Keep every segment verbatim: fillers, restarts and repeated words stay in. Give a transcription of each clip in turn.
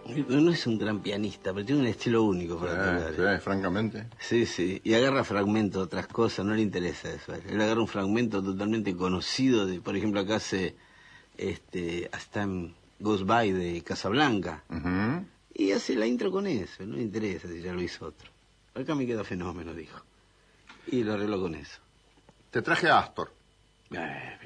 No es un gran pianista, pero tiene un estilo único para sí, tocar. Sí, francamente. Sí, sí. Y agarra fragmentos de otras cosas, no le interesa eso. Él agarra un fragmento totalmente conocido de, por ejemplo, acá hace este, hasta en Goes By de Casablanca. Uh-huh. Y hace la intro con eso, no le interesa si ya lo hizo otro. Acá me queda fenómeno, dijo. Y lo arregló con eso. Te traje a Astor. Eh,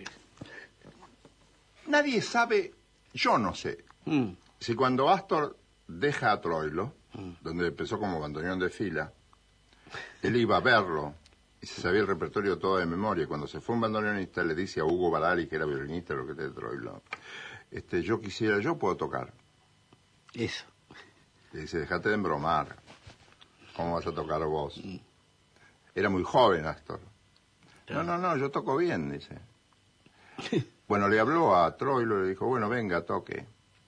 Nadie sabe, yo no sé, mm. si cuando Astor deja a Troilo, Mm. donde empezó como bandoneón de fila, él iba a verlo y se sabía el repertorio todo de memoria. Cuando se fue un bandoneonista le dice a Hugo Barari, que era violinista de la orquesta de Troilo, este, yo quisiera, yo puedo tocar. Eso. Le dice, dejate de embromar. ¿Cómo vas a tocar vos? Mm. Era muy joven Astor. Claro. No, no, no, yo toco bien, dice. Bueno, le habló a Troilo y le dijo, bueno, venga, toque.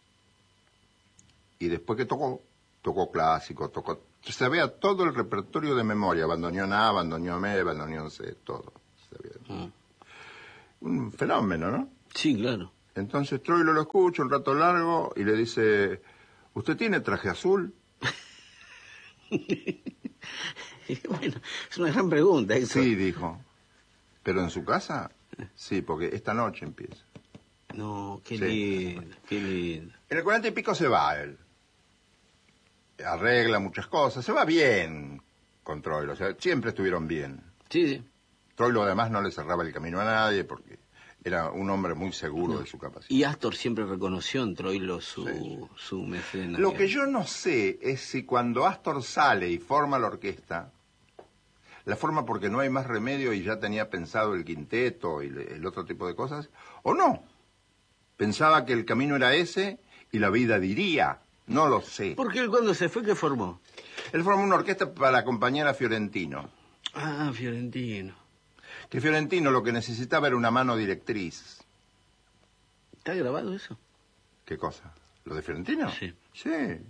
Y después que tocó, tocó clásico, tocó... Se veía todo el repertorio de memoria, bandoneón A, bandoneón B, bandoneón C, todo. Mm. Un fenómeno, ¿no? Sí, claro. Entonces Troilo lo escucha un rato largo y le dice, ¿usted tiene traje azul? Bueno, es una gran pregunta. Eso. Sí, dijo. ¿Pero en su casa? Sí, porque esta noche empieza. No, qué sí. lindo, qué lindo. En el cuarenta y pico se va él. Arregla muchas cosas. Se va bien con Troilo. O sea, siempre estuvieron bien. Sí, sí. Troilo además no le cerraba el camino a nadie porque era un hombre muy seguro no. de su capacidad. Y Astor siempre reconoció en Troilo su, sí. su mecenas. Lo que yo no sé es si cuando Astor sale y forma la orquesta, la forma porque no hay más remedio y ya tenía pensado el quinteto y el otro tipo de cosas, o no. Pensaba que el camino era ese y la vida diría, no lo sé. Porque él cuando se fue, ¿qué formó? Él formó una orquesta para acompañar a Fiorentino. Ah, Fiorentino. Que Fiorentino lo que necesitaba era una mano directriz. ¿Está grabado eso? ¿Qué cosa? ¿Lo de Fiorentino? Sí. Sí.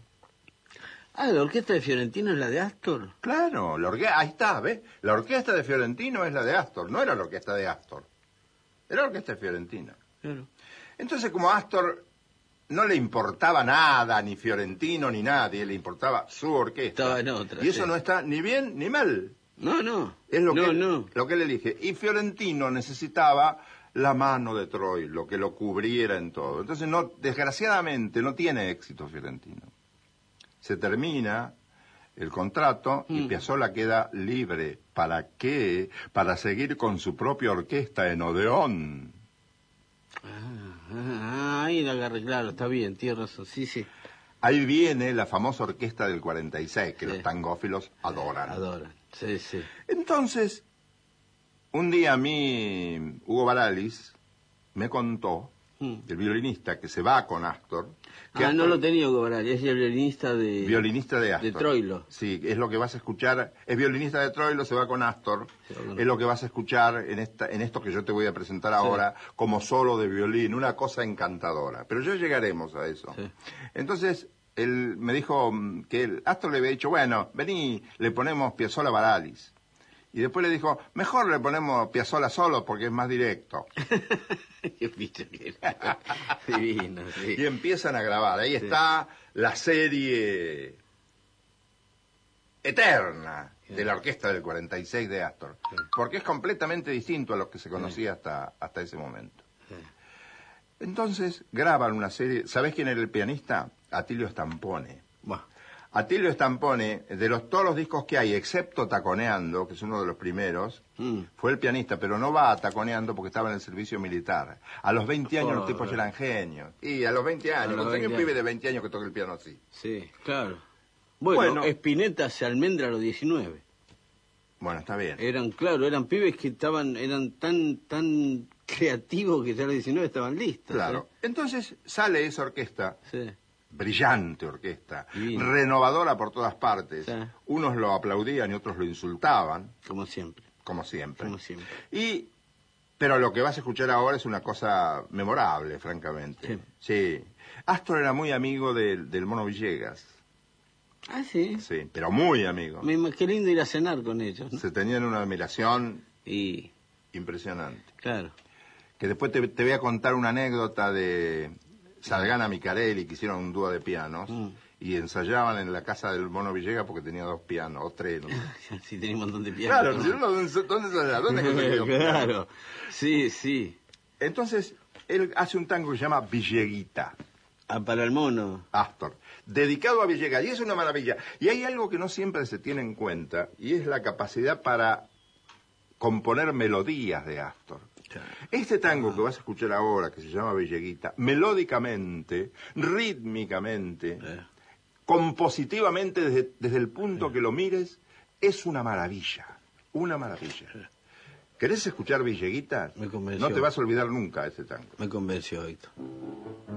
Ah, ¿la orquesta de Fiorentino es la de Astor? Claro, la orquesta, ahí está, ¿ves? La orquesta de Fiorentino es la de Astor, no era la orquesta de Astor. Era la orquesta de Fiorentino. Claro. Entonces, como a Astor no le importaba nada, ni Fiorentino, ni nadie, le importaba su orquesta. Estaba en otra, y eso sí. no está ni bien ni mal. No, no. Es lo, no, que, no. lo que él elige. Y Fiorentino necesitaba la mano de Troilo, que lo cubriera en todo. Entonces, no, desgraciadamente, no tiene éxito Fiorentino. Se termina el contrato mm. y Piazzolla queda libre. ¿Para qué? Para seguir con su propia orquesta en Odeón. Ah, ah, ahí la agarré, claro, está bien, tienes razón, sí, sí. Ahí viene la famosa orquesta del cuarenta y seis, que sí. Los tangófilos adoran. Adoran, sí, sí. Entonces, un día a mí, Hugo Baralis me contó, mm. el violinista que se va con Astor... Que ah, Astor, no lo tenía Hugo Baralis, es el violinista de... Violinista de Astor. De Troilo. Sí, es lo que vas a escuchar, es violinista de Troilo, se va con Astor, sí, bueno. Es lo que vas a escuchar en, esta, en esto que yo te voy a presentar ahora, sí. Como solo de violín, una cosa encantadora. Pero ya llegaremos a eso. Sí. Entonces, él me dijo que el Astor le había dicho, bueno, vení, le ponemos Piazzolla Baralis. Y después le dijo, mejor le ponemos Piazzolla solo porque es más directo. Qué picho que era. Divino, sí. Y empiezan a grabar. Ahí sí. Está la serie eterna sí. De la orquesta del cuarenta y seis de Astor. Sí. Porque es completamente distinto a lo que se conocía sí. hasta, hasta ese momento. Sí. Entonces graban una serie. ¿Sabés quién era el pianista? Atilio Stampone. Bueno. Atilio Stampone, de los, todos los discos que hay, excepto Taconeando, que es uno de los primeros, mm. fue el pianista, pero no va a Taconeando porque estaba en el servicio militar. A los veinte años oh, los tipos eran genios. Y a los veinte años, cuando hay un pibe de veinte años que toca el piano así. Sí, claro. Bueno, bueno Spinetta se almendra a los diecinueve. Bueno, está bien. Eran, claro, eran pibes que estaban, eran tan, tan creativos que ya a los diecinueve estaban listos. Claro. ¿Eh? Entonces sale esa orquesta. Sí. Brillante orquesta, divino. Renovadora por todas partes. Sí. Unos lo aplaudían y otros lo insultaban. Como siempre. Como siempre. Como siempre. Y, pero lo que vas a escuchar ahora es una cosa memorable, francamente. Sí. Sí. Astor era muy amigo de, del Mono Villegas. Ah, sí. Sí, pero muy amigo. Me, qué lindo ir a cenar con ellos, ¿no? Se tenían una admiración y... impresionante. Claro. Que después te, te voy a contar una anécdota de Salgana Micarelli, que hicieron un dúo de pianos, mm. y ensayaban en la casa del Mono Villegas porque tenía dos pianos, o tres, no sé. Sí, tenía un montón de pianos. Claro, si no, ¿dónde, dónde ensayaba? ¿Dónde conseguía un piano? Claro, sí, sí. Entonces, él hace un tango que se llama Villeguita. Ah, para el mono. Astor, dedicado a Villegas, y es una maravilla. Y hay algo que no siempre se tiene en cuenta, y es la capacidad para componer melodías de Astor. Claro. Este tango que vas a escuchar ahora, que se llama Villeguita, melódicamente, rítmicamente, Eh. compositivamente, desde, desde el punto que lo mires, es una maravilla, una maravilla. ¿Querés escuchar Villeguita? Me convenció. No te vas a olvidar nunca de ese tango. Me convenció, Héctor.